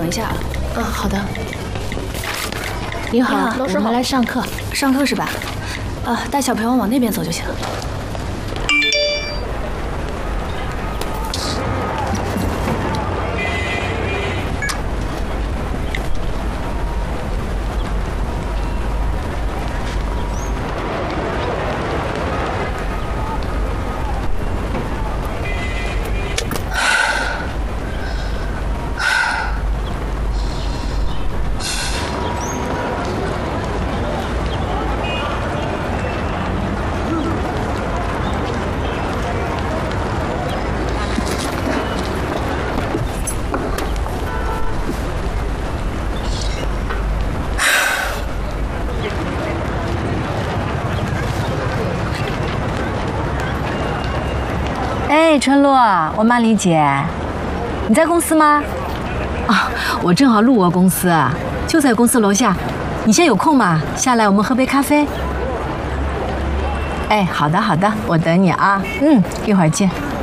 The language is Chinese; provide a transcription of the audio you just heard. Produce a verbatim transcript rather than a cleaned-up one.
一下。 嗯，好的。 你好， 老师好。我们来上课， 上课是吧？啊，带小朋友往那边走就行。 哎，春露，我曼丽姐，你在公司吗？啊，我正好路过公司，就在公司楼下。你现在有空吗？下来我们喝杯咖啡。哎，好的好的，我等你啊。嗯，一会儿见。